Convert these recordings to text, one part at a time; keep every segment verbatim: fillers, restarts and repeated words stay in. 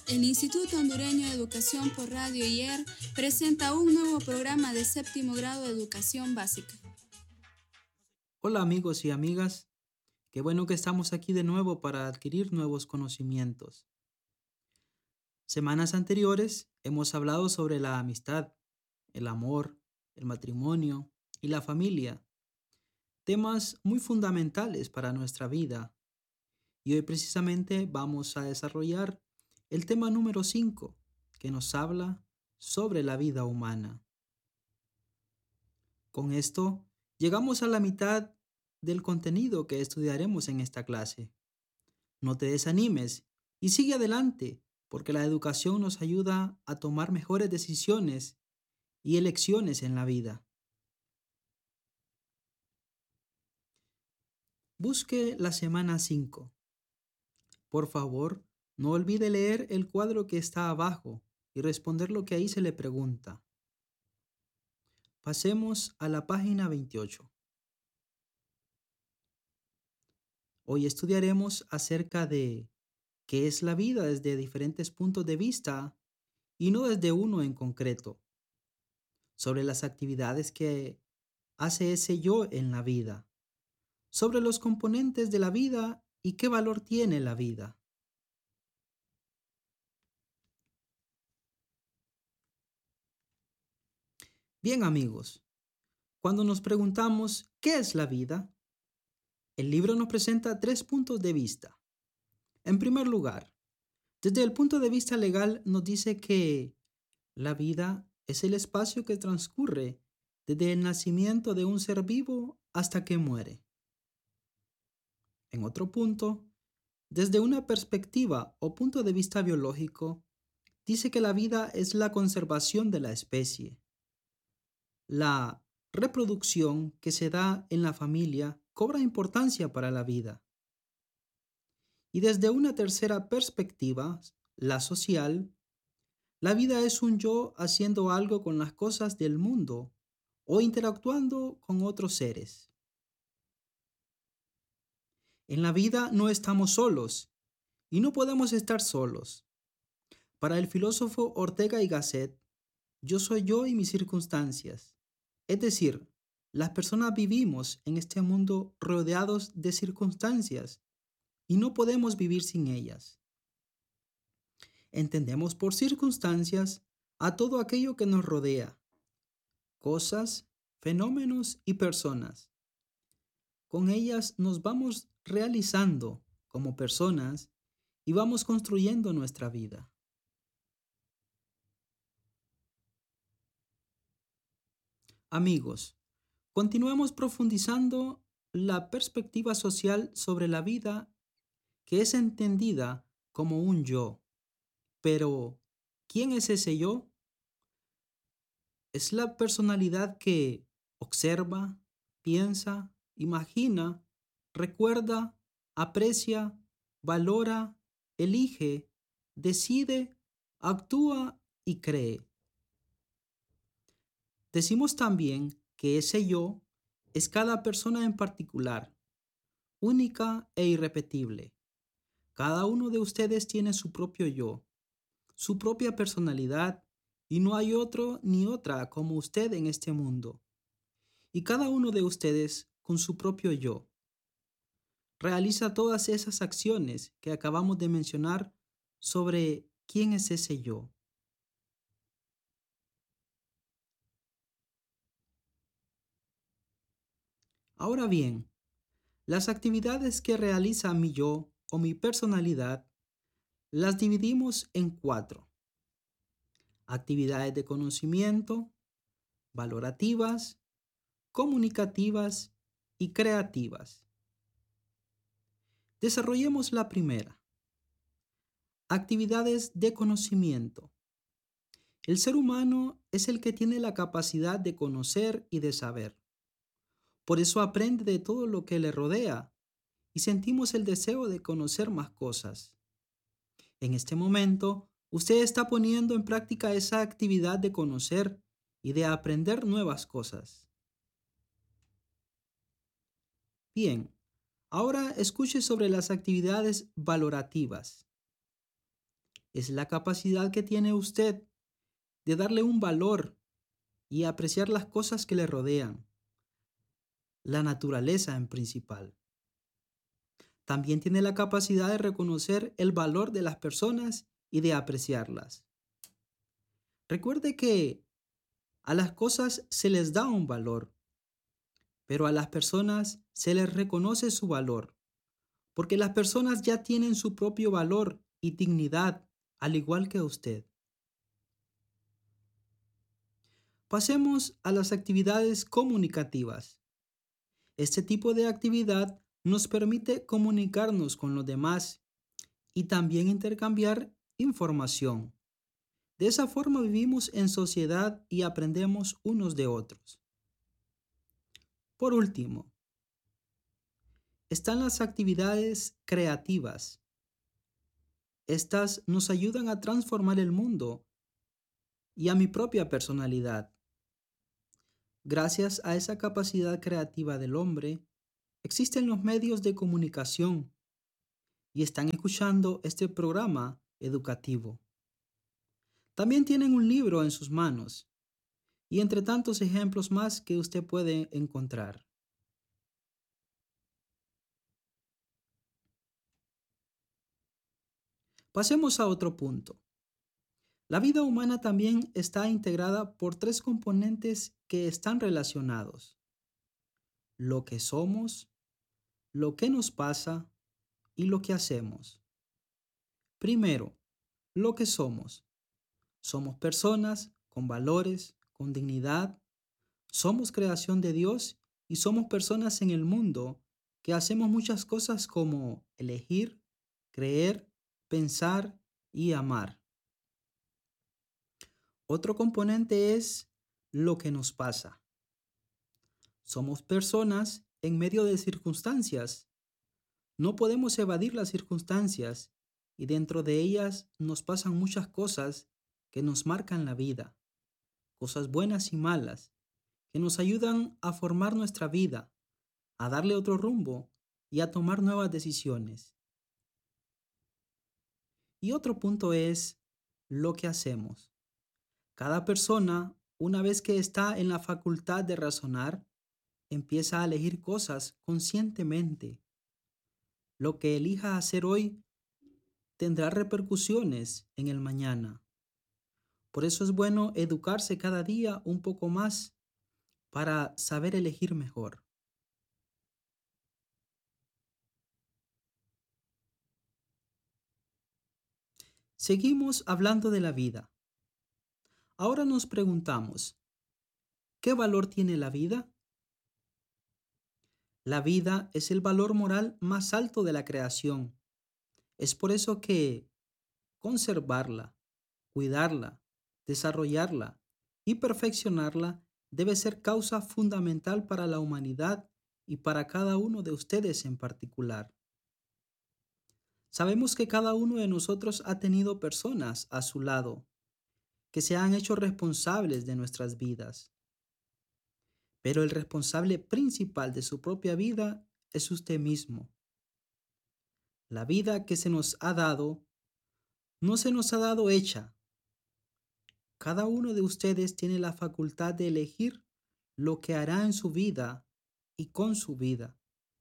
El Instituto Hondureño de Educación por Radio I E R presenta un nuevo programa de séptimo grado de educación básica. Hola amigos y amigas, qué bueno que estamos aquí de nuevo para adquirir nuevos conocimientos. Semanas anteriores hemos hablado sobre la amistad, el amor, el matrimonio y la familia, temas muy fundamentales para nuestra vida. Y hoy precisamente vamos a desarrollar el tema número cinco, que nos habla sobre la vida humana. Con esto, llegamos a la mitad del contenido que estudiaremos en esta clase. No te desanimes y sigue adelante, porque la educación nos ayuda a tomar mejores decisiones y elecciones en la vida. Busque la semana cinco. Por favor, no olvide leer el cuadro que está abajo y responder lo que ahí se le pregunta. Pasemos a la página veintiocho. Hoy estudiaremos acerca de qué es la vida desde diferentes puntos de vista y no desde uno en concreto, sobre las actividades que hace ese yo en la vida, sobre los componentes de la vida y qué valor tiene la vida. Bien amigos, cuando nos preguntamos ¿qué es la vida? El libro nos presenta tres puntos de vista. En primer lugar, desde el punto de vista legal nos dice que la vida es el espacio que transcurre desde el nacimiento de un ser vivo hasta que muere. En otro punto, desde una perspectiva o punto de vista biológico, dice que la vida es la conservación de la especie. La reproducción que se da en la familia cobra importancia para la vida. Y desde una tercera perspectiva, la social, la vida es un yo haciendo algo con las cosas del mundo o interactuando con otros seres. En la vida no estamos solos y no podemos estar solos. Para el filósofo Ortega y Gasset, yo soy yo y mis circunstancias. Es decir, las personas vivimos en este mundo rodeados de circunstancias y no podemos vivir sin ellas. Entendemos por circunstancias a todo aquello que nos rodea, cosas, fenómenos y personas. Con ellas nos vamos realizando como personas y vamos construyendo nuestra vida. Amigos, continuemos profundizando la perspectiva social sobre la vida que es entendida como un yo. Pero, ¿quién es ese yo? Es la personalidad que observa, piensa, imagina, recuerda, aprecia, valora, elige, decide, actúa y cree. Decimos también que ese yo es cada persona en particular, única e irrepetible. Cada uno de ustedes tiene su propio yo, su propia personalidad, y no hay otro ni otra como usted en este mundo. Y cada uno de ustedes, con su propio yo, realiza todas esas acciones que acabamos de mencionar sobre quién es ese yo. Ahora bien, las actividades que realiza mi yo o mi personalidad las dividimos en cuatro. Actividades de conocimiento, valorativas, comunicativas y creativas. Desarrollemos la primera. Actividades de conocimiento. El ser humano es el que tiene la capacidad de conocer y de saber. Por eso aprende de todo lo que le rodea y sentimos el deseo de conocer más cosas. En este momento, usted está poniendo en práctica esa actividad de conocer y de aprender nuevas cosas. Bien, ahora escuche sobre las actividades valorativas. es la capacidad que tiene usted de darle un valor y apreciar las cosas que le rodean, la naturaleza en principal. También tiene la capacidad de reconocer el valor de las personas y de apreciarlas. Recuerde que a las cosas se les da un valor, pero a las personas se les reconoce su valor, porque las personas ya tienen su propio valor y dignidad, al igual que usted. Pasemos a las actividades comunicativas. Este tipo de actividad nos permite comunicarnos con los demás y también intercambiar información. De esa forma vivimos en sociedad y aprendemos unos de otros. Por último, están las actividades creativas. Estas nos ayudan a transformar el mundo y a mi propia personalidad. Gracias a esa capacidad creativa del hombre, existen los medios de comunicación y están escuchando este programa educativo. También tienen un libro en sus manos y entre tantos ejemplos más que usted puede encontrar. Pasemos a otro punto. La vida humana también está integrada por tres componentes que están relacionados: lo que somos, lo que nos pasa y lo que hacemos. Primero, lo que somos. Somos personas con valores, con dignidad. Somos creación de Dios y somos personas en el mundo que hacemos muchas cosas como elegir, creer, pensar y amar. Otro componente es lo que nos pasa. Somos personas en medio de circunstancias. No podemos evadir las circunstancias y dentro de ellas nos pasan muchas cosas que nos marcan la vida, cosas buenas y malas, que nos ayudan a formar nuestra vida, a darle otro rumbo y a tomar nuevas decisiones. Y otro punto es lo que hacemos. Cada persona, una vez que está en la facultad de razonar, empieza a elegir cosas conscientemente. Lo que elija hacer hoy tendrá repercusiones en el mañana. Por eso es bueno educarse cada día un poco más para saber elegir mejor. Seguimos hablando de la vida. Ahora nos preguntamos, ¿qué valor tiene la vida? La vida es el valor moral más alto de la creación. Es por eso que conservarla, cuidarla, desarrollarla y perfeccionarla debe ser causa fundamental para la humanidad y para cada uno de ustedes en particular. Sabemos que cada uno de nosotros ha tenido personas a su lado que se han hecho responsables de nuestras vidas. Pero el responsable principal de su propia vida es usted mismo. La vida que se nos ha dado no se nos ha dado hecha. Cada uno de ustedes tiene la facultad de elegir lo que hará en su vida y con su vida.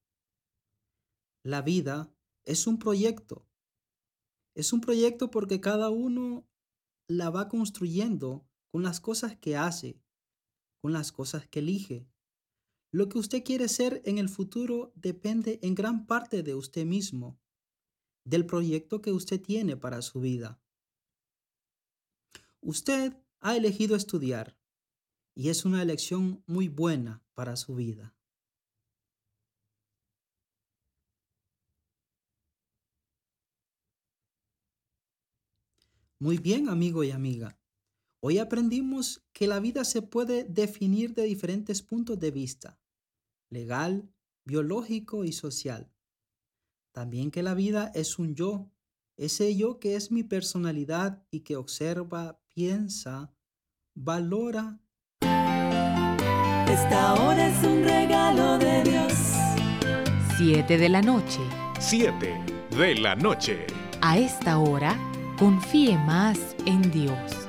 La vida es un proyecto. Es un proyecto porque cada uno la va construyendo con las cosas que hace, con las cosas que elige. Lo que usted quiere ser en el futuro depende en gran parte de usted mismo, del proyecto que usted tiene para su vida. Usted ha elegido estudiar y es una elección muy buena para su vida. Muy bien, amigo y amiga. Hoy aprendimos que la vida se puede definir de diferentes puntos de vista: legal, biológico y social. También que la vida es un yo, ese yo que es mi personalidad y que observa, piensa, valora. Esta hora es un regalo de Dios. Siete de la noche. Siete de la noche. A esta hora, Confíe más en Dios.